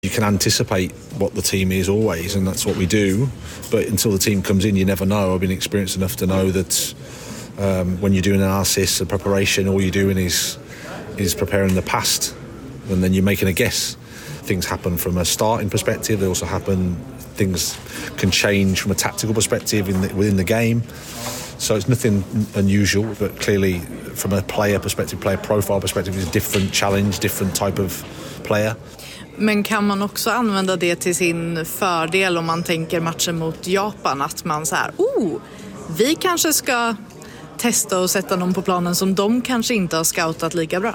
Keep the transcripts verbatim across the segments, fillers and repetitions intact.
You can anticipate what the team is always, and that's what we do. But until the team comes in, you never know. I've been experienced enough to know that um, when you're doing analysis and preparation, all you're doing is is preparing the past, and then you're making a guess. Things happen from a starting perspective. They also happen. Things can change from a tactical perspective in the, within the game. So it's nothing unusual, but clearly from a player perspective, player profile perspective, it's a different challenge, different type of player. Men kan man också använda det till sin fördel om man tänker matchen mot Japan, att man så här, oh, vi kanske ska testa och sätta någon på planen som de kanske inte har scoutat lika bra?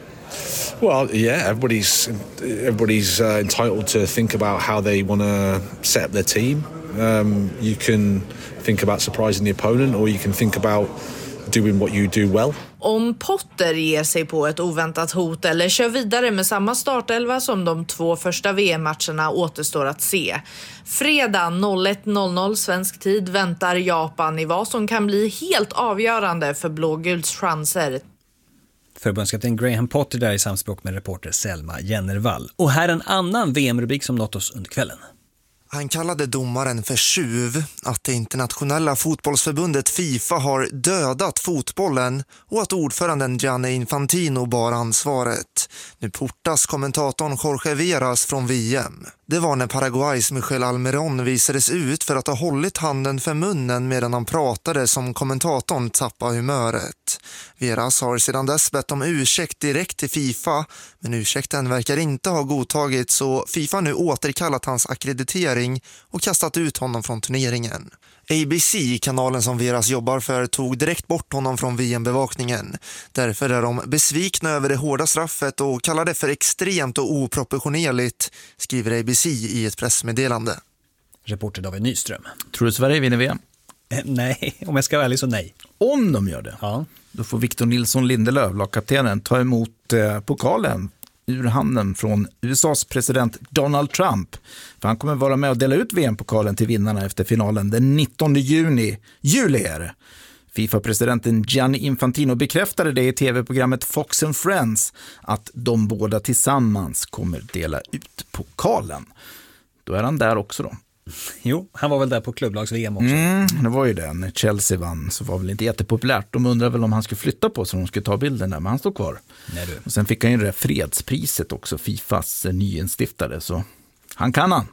Well, yeah, everybody's everybody's uh, entitled to think about how they want to set up their team. Um, you can think about surprising the opponent, or you can think about doing what you do well. Om Potter ger sig på ett oväntat hot eller kör vidare med samma startelva som de två första V M-matcherna återstår att se. Fredag ett noll noll svensk tid väntar Japan i vad som kan bli helt avgörande för blåguls chanser. Förbundskapten Graham Potter där i samspråk med reporter Selma Jennervall. Och här en annan V M-rubrik som nått oss under kvällen. Han kallade domaren för tjuv, att det internationella fotbollsförbundet FIFA har dödat fotbollen och att ordföranden Gianni Infantino bar ansvaret. Nu portas kommentatorn Jorge Veras från V M. Det var när Paraguays Michel Almiron visades ut för att ha hållit handen för munnen medan han pratade som kommentatorn tappade humöret. Veras har sedan dess bett om ursäkt direkt till FIFA, men ursäkten verkar inte ha godtagits, så FIFA nu återkallat hans akkreditering och kastat ut honom från turneringen. A B C, kanalen som Veras jobbar för, tog direkt bort honom från V M-bevakningen. Därför är de besvikna över det hårda straffet och kallar det för extremt och oproportionerligt, skriver A B C i ett pressmeddelande. Reporter David Nyström. Tror du Sverige vinner V M? Eh, nej, om jag ska vara ärlig så nej. Om de gör det, ja. Då får Victor Nilsson Lindelöf, lagkaptenen, ta emot eh, pokalen ur handen från U S A:s president Donald Trump. För han kommer vara med och dela ut V M-pokalen till vinnarna efter finalen den nittonde juni. Juli är det. FIFA-presidenten Gianni Infantino bekräftade det i tv-programmet Fox and Friends att de båda tillsammans kommer dela ut pokalen. Då är han där också då. Jo, han var väl där på klubblags-V M också. Mm, det var ju det. När Chelsea vann så var väl inte jättepopulärt. De undrar väl om han skulle flytta på så de skulle ta bilden där, men han står kvar. Nej, du. Och sen fick han ju det där fredspriset också, FIFAs nyinstiftade, så han kan han.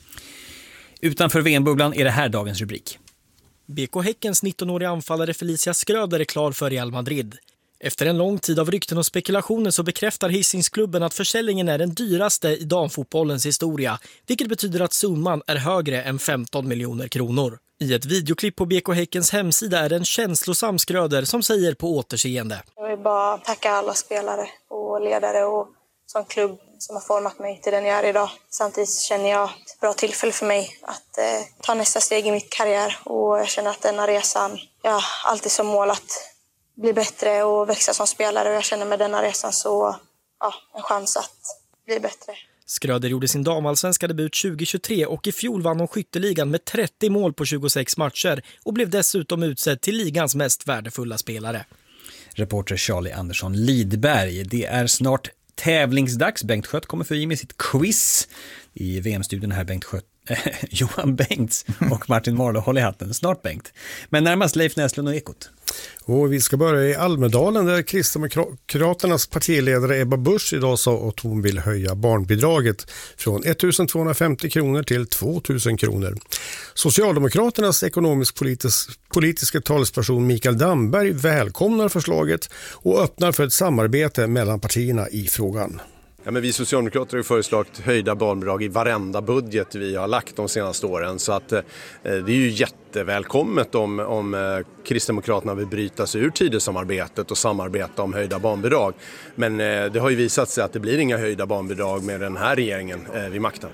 Utanför V M-bubblan är det här dagens rubrik. B K Häckens nittonåriga anfallare Felicia Schröder är klar för Real Madrid. Efter en lång tid av rykten och spekulationer så bekräftar Hisingsklubben att försäljningen är den dyraste i damfotbollens historia, vilket betyder att summan är högre än femton miljoner kronor. I ett videoklipp på B K Häckens hemsida är det en känslosam Schröder som säger på återseende. Jag vill bara tacka alla spelare och ledare och som klubb som har format mig till den jag är idag. Samtidigt känner jag ett bra tillfälle för mig att eh, ta nästa steg i mitt karriär, och jag känner att denna resan, jag har alltid som mål att bli bättre och växa som spelare, och jag känner med denna resan så ja, en chans att bli bättre. Schröder gjorde sin damallsvenska debut tjugohundratjugotre och i fjol vann hon skytteligan med trettio mål på tjugosex matcher och blev dessutom utsedd till ligans mest värdefulla spelare. Reporter Charlie Andersson Lidberg. Det är snart tävlingsdags. Bengt Skött kommer för med sitt quiz i V M-studion här. Bengt Skött, äh, Johan Bengts och Martin Marlow håller i hatten. Snart Bengt. Men närmast Leif Näslund och Ekot. Och vi ska börja i Almedalen där Kristdemokraternas partiledare Ebba Busch idag sa att hon vill höja barnbidraget från ettusentvåhundrafemtio kronor till tvåtusen kronor. Socialdemokraternas ekonomisk-politiska talesperson Mikael Damberg välkomnar förslaget och öppnar för ett samarbete mellan partierna i frågan. Ja, men vi socialdemokrater har föreslagit höjda barnbidrag i varenda budget vi har lagt de senaste åren. Så att, eh, det är ju jättevälkommet om, om eh, Kristdemokraterna vill bryta sig ur Tidösamarbetet och samarbeta om höjda barnbidrag. Men eh, det har ju visat sig att det blir inga höjda barnbidrag med den här regeringen eh, vid makten.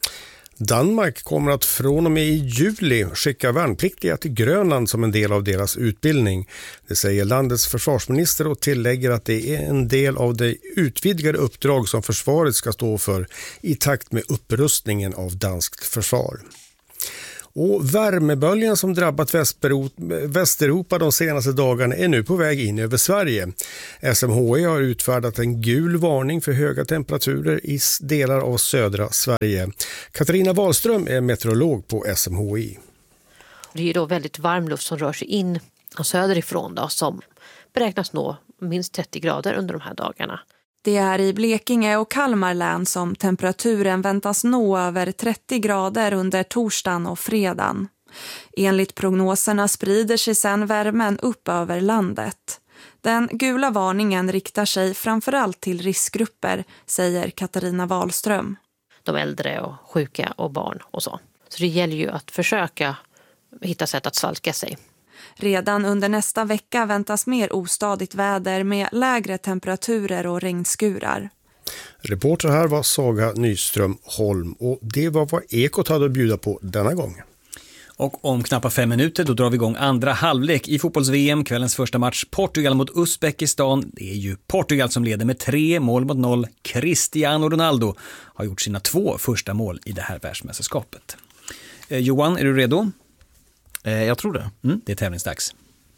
Danmark kommer att från och med i juli skicka värnpliktiga till Grönland som en del av deras utbildning. Det säger landets försvarsminister och tillägger att det är en del av det utvidgade uppdrag som försvaret ska stå för i takt med upprustningen av danskt försvar. Och värmeböljan som drabbat Västeuropa de senaste dagarna är nu på väg in över Sverige. S M H I har utfärdat en gul varning för höga temperaturer i delar av södra Sverige. Katarina Wahlström är meteorolog på S M H I. Det är ju då väldigt varm luft som rör sig in söderifrån då, som beräknas nå minst trettio grader under de här dagarna. Det är i Blekinge och Kalmar län som temperaturen väntas nå över trettio grader under torsdagen och fredagen. Enligt prognoserna sprider sig sedan värmen upp över landet. Den gula varningen riktar sig framförallt till riskgrupper, säger Katarina Wahlström. De äldre och sjuka och barn och så. Så det gäller ju att försöka hitta sätt att svalka sig. Redan under nästa vecka väntas mer ostadigt väder med lägre temperaturer och regnskurar. Reporter här var Saga Nyström Holm och det var vad Ekot hade att bjuda på denna gång. Och om knappt fem minuter då drar vi igång andra halvlek i fotbolls-V M. Kvällens första match Portugal mot Uzbekistan. Det är ju Portugal som leder med tre mål mot noll. Cristiano Ronaldo har gjort sina två första mål i det här världsmästerskapet. Eh, Johan, är du redo? Eh, jag tror det. Mm, det är tävlingsdags.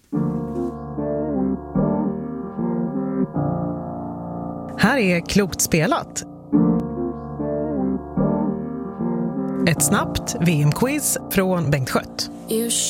Här är Klokt spelat. Ett snabbt V M-quiz från Bengt Skött.